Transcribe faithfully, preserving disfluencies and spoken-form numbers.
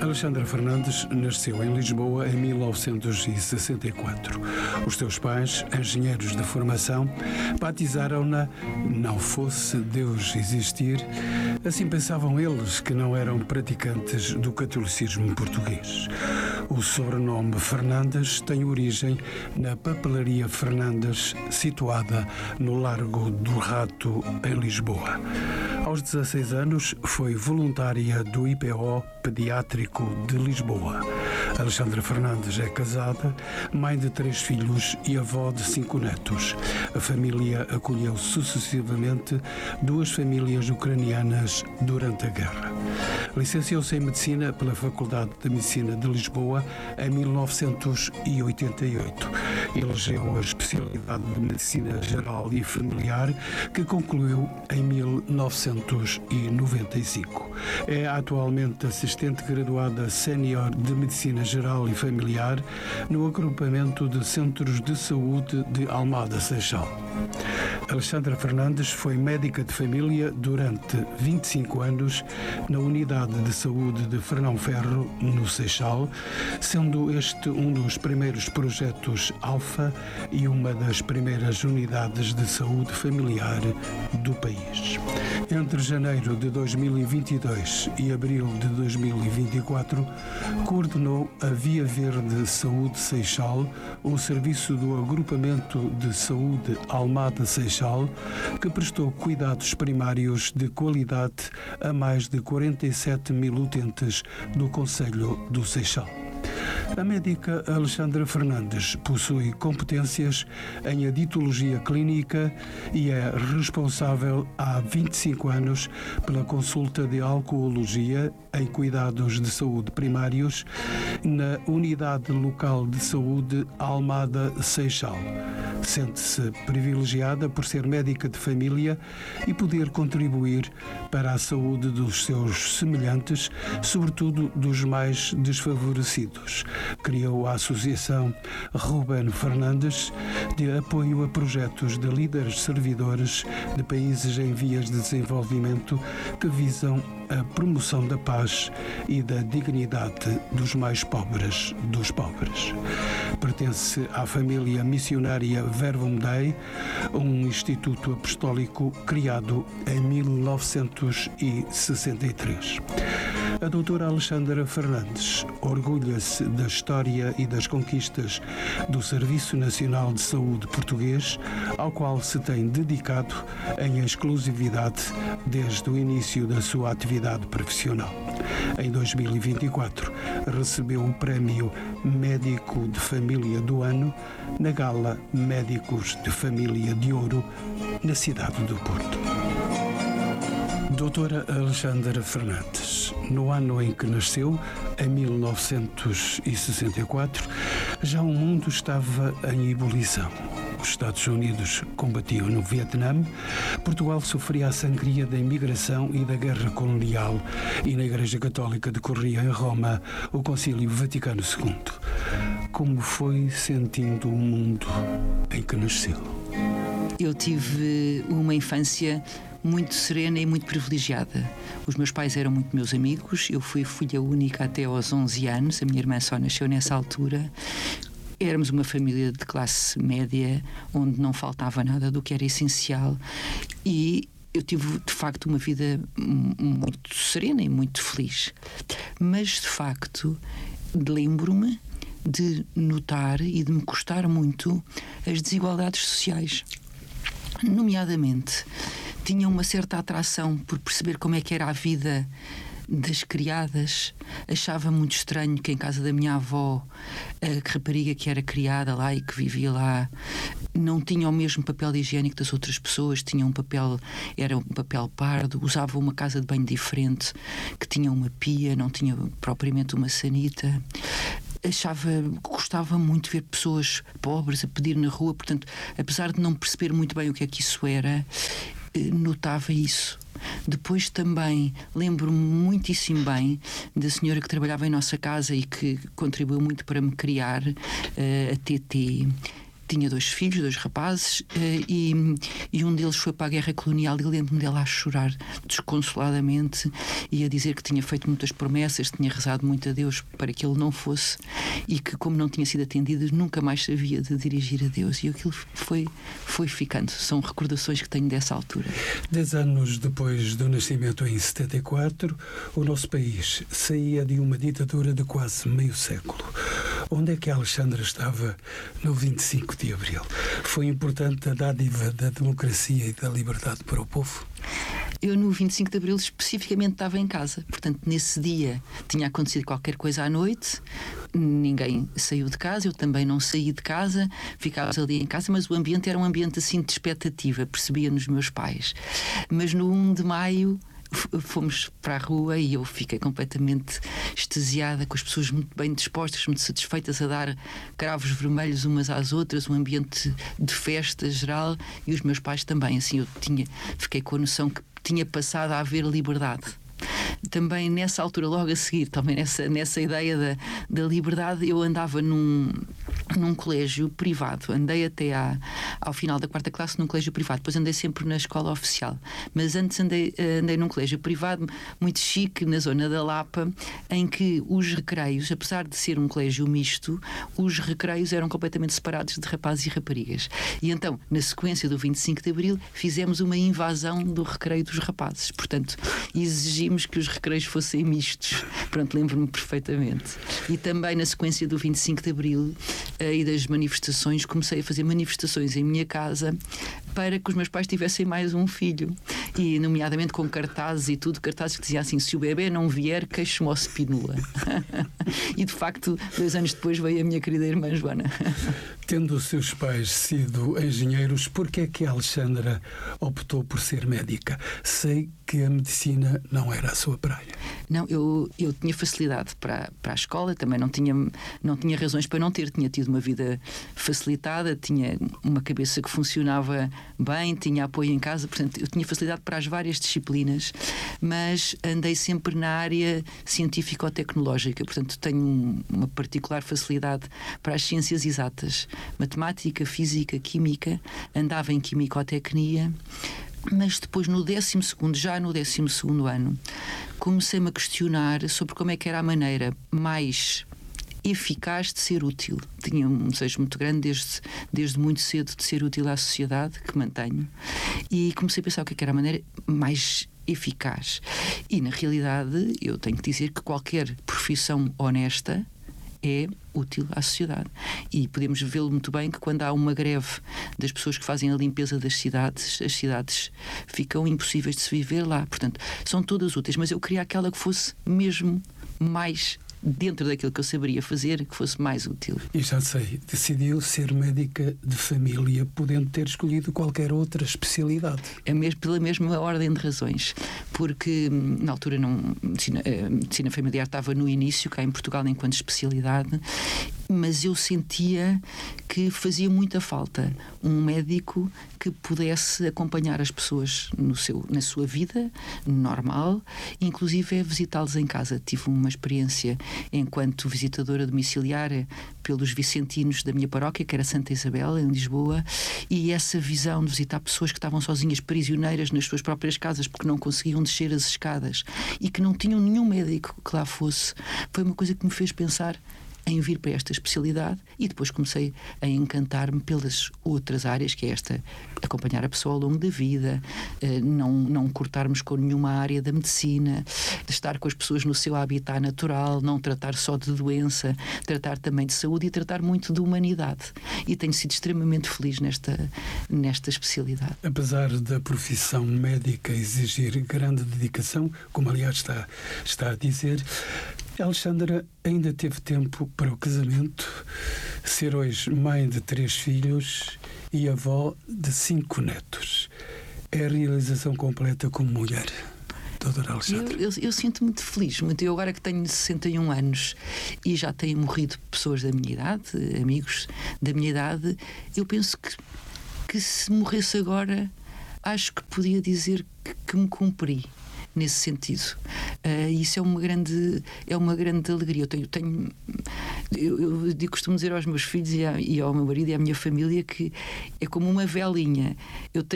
Alexandra Fernandes nasceu em Lisboa em mil novecentos e sessenta e quatro. Os seus pais, engenheiros de formação, batizaram-na Não Fosse Deus Existir. Assim pensavam eles, que não eram praticantes do catolicismo português. O sobrenome Fernandes tem origem na papelaria Fernandes, situada no Largo do Rato, em Lisboa. Aos dezasseis anos, foi voluntária do I P O Pediátrico de Lisboa. Alexandra Fernandes é casada, mãe de três filhos e avó de cinco netos. A família acolheu sucessivamente duas famílias ucranianas durante a guerra. Licenciou-se em Medicina pela Faculdade de Medicina de Lisboa em mil novecentos e oitenta e oito. Elegeu a especialidade de Medicina Geral e Familiar, que concluiu em mil novecentos e noventa e cinco. É atualmente assistente graduada sénior de Medicina Geral e Familiar no agrupamento de Centros de Saúde de Almada Seixal. Alexandra Fernandes foi médica de família durante vinte e cinco anos na Unidade de Saúde de Fernão Ferro, no Seixal, sendo este um dos primeiros projetos Alfa e uma das primeiras unidades de saúde familiar do país. Entre janeiro de dois mil e vinte e dois e abril de dois mil e vinte e quatro, coordenou a Via Verde Saúde Seixal, o serviço do Agrupamento de Saúde Almada Seixal, que prestou cuidados primários de qualidade a mais de quarenta e sete mil utentes do concelho do Seixal. A médica Alexandra Fernandes possui competências em aditologia clínica e é responsável há vinte e cinco anos pela consulta de alcoologia em cuidados de saúde primários na Unidade Local de Saúde Almada Seixal. Sente-se privilegiada por ser médica de família e poder contribuir para a saúde dos seus semelhantes, sobretudo dos mais desfavorecidos. Criou a Associação Ruben Fernandes, de apoio a projetos de líderes servidores de países em vias de desenvolvimento que visam a promoção da paz e da dignidade dos mais pobres dos pobres. Pertence à família missionária Verbum Dei, um instituto apostólico criado em mil novecentos e sessenta e três. A doutora Alexandra Fernandes orgulha-se da história e das conquistas do Serviço Nacional de Saúde português, ao qual se tem dedicado em exclusividade desde o início da sua atividade profissional. Em dois mil e vinte e quatro, recebeu o Prémio Médico de Família do Ano na Gala Médicos de Família de Ouro, na cidade do Porto. Doutora Alexandra Fernandes, no ano em que nasceu, em mil novecentos e sessenta e quatro, já o mundo estava em ebulição. Os Estados Unidos combatiam no Vietnã, Portugal sofria a sangria da imigração e da guerra colonial e na Igreja Católica decorria em Roma o Concílio Vaticano segundo. Como foi sentindo o mundo em que nasceu? Eu tive uma infância muito serena e muito privilegiada. Os meus pais eram muito meus amigos, eu fui filha única até aos onze anos, a minha irmã só nasceu nessa altura. Éramos uma família de classe média, onde não faltava nada do que era essencial e eu tive, de facto, uma vida muito serena e muito feliz. Mas, de facto, lembro-me de notar e de me custar muito as desigualdades sociais. Nomeadamente, tinha uma certa atração por perceber como é que era a vida das criadas. Achava muito estranho que em casa da minha avó a rapariga que era criada lá e que vivia lá não tinha o mesmo papel higiênico das outras pessoas, tinha um papel, era um papel pardo, usava uma casa de banho diferente, que tinha uma pia, não tinha propriamente uma sanita. Achava, gostava muito de ver pessoas pobres a pedir na rua, portanto, apesar de não perceber muito bem o que é que isso era, notava isso. Depois também lembro-me muitíssimo bem da senhora que trabalhava em nossa casa e que contribuiu muito para me criar, a T T. tinha dois filhos, dois rapazes, e, e um deles foi para a guerra colonial, e lembro-me dela a chorar desconsoladamente e a dizer que tinha feito muitas promessas, tinha rezado muito a Deus para que ele não fosse, e que, como não tinha sido atendido, nunca mais sabia de dirigir a Deus. E aquilo foi, foi ficando. São recordações que tenho dessa altura. Dez anos depois do nascimento, em setenta e quatro, o nosso país saía de uma ditadura de quase meio século. Onde é que a Alexandra estava no vinte e cinco de Abril? Foi importante a dádiva da democracia e da liberdade para o povo? Eu, no vinte e cinco de Abril, especificamente estava em casa. Portanto, nesse dia tinha acontecido qualquer coisa à noite, ninguém saiu de casa, eu também não saí de casa, ficávamos ali em casa, mas o ambiente era um ambiente assim de expectativa, percebia nos meus pais. Mas no primeiro de maio fomos para a rua e eu fiquei completamente extasiada, com as pessoas muito bem dispostas, muito satisfeitas, a dar cravos vermelhos umas às outras, um ambiente de festa geral, e os meus pais também. Assim, eu tinha, fiquei com a noção que tinha passado a haver liberdade. Também nessa altura, logo a seguir, também nessa, nessa ideia da, da liberdade, eu andava num, num colégio privado. Andei até à, ao final da quarta classe num colégio privado, depois andei sempre na escola oficial. Mas antes andei, andei num colégio privado muito chique, na zona da Lapa, em que os recreios, apesar de ser um colégio misto, os recreios eram completamente separados de rapazes e raparigas. E então, na sequência do vinte e cinco de Abril, fizemos uma invasão do recreio dos rapazes. Portanto, exigimos que os recreios fossem mistos. Pronto, lembro-me perfeitamente. E também na sequência do vinte e cinco de Abril uh, e das manifestações, comecei a fazer manifestações em minha casa para que os meus pais tivessem mais um filho. E, nomeadamente, com cartazes e tudo, cartazes que diziam assim: se o bebê não vier, queixo-me ao Spinula. E, de facto, dois anos depois veio a minha querida irmã Joana. Tendo os seus pais sido engenheiros, por que é que a Alexandra optou por ser médica? Sei que a medicina não era a sua praia. Não, eu, eu tinha facilidade para, para a escola, também não tinha, não tinha razões para não ter. Tinha tido uma vida facilitada, tinha uma cabeça que funcionava bem, tinha apoio em casa, portanto, eu tinha facilidade para as várias disciplinas, mas andei sempre na área científico-tecnológica, portanto, tenho uma particular facilidade para as ciências exatas. Matemática, física, química, andava em quimicotecnia, mas depois no décimo segundo, já no décimo segundo ano, comecei-me a questionar sobre como é que era a maneira mais eficaz de ser útil. Tinha um desejo muito grande desde, desde muito cedo de ser útil à sociedade, que mantenho, e comecei a pensar o que é que era a maneira mais eficaz. E na realidade eu tenho que dizer que qualquer profissão honesta é útil à sociedade. E podemos vê-lo muito bem que quando há uma greve das pessoas que fazem a limpeza das cidades, as cidades ficam impossíveis de se viver lá. Portanto, são todas úteis, mas eu queria aquela que fosse mesmo mais dentro daquilo que eu saberia fazer, que fosse mais útil. E já sei, decidiu ser médica de família, podendo ter escolhido qualquer outra especialidade. É mesmo pela mesma ordem de razões, porque na altura não, medicina, a medicina familiar estava no início, cá em Portugal, enquanto especialidade, mas eu sentia que fazia muita falta um médico que pudesse acompanhar as pessoas no seu, na sua vida normal, inclusive é visitá-los em casa. Tive uma experiência enquanto visitadora domiciliária pelos vicentinos da minha paróquia, que era Santa Isabel, em Lisboa, e essa visão de visitar pessoas que estavam sozinhas, prisioneiras nas suas próprias casas, porque não conseguiam descer as escadas e que não tinham nenhum médico que lá fosse, foi uma coisa que me fez pensar em vir para esta especialidade, e depois comecei a encantar-me pelas outras áreas, que é esta, acompanhar a pessoa ao longo da vida, não, não cortarmos com nenhuma área da medicina, de estar com as pessoas no seu habitat natural, não tratar só de doença, tratar também de saúde e tratar muito de humanidade. E tenho sido extremamente feliz nesta, nesta especialidade. Apesar da profissão médica exigir grande dedicação, como aliás está, está a dizer, Alexandra ainda teve tempo para o casamento, ser hoje mãe de três filhos e avó de cinco netos. É a realização completa como mulher, doutora Alexandra. Eu, eu, eu sinto muito feliz. Muito. Eu agora que tenho sessenta e um anos e já têm morrido pessoas da minha idade, amigos da minha idade, eu penso que, que se morresse agora, acho que podia dizer que, que me cumpri nesse sentido. Uh, isso é uma grande, é uma grande alegria. Eu tenho, tenho, Eu, eu, eu costumo dizer aos meus filhos e, a, e ao meu marido e à minha família que é como uma velinha. Eu tenho